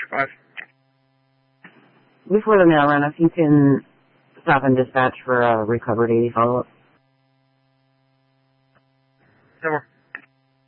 5. Before the mail run, if you can stop and dispatch for a recovered 80 follow-up. No more.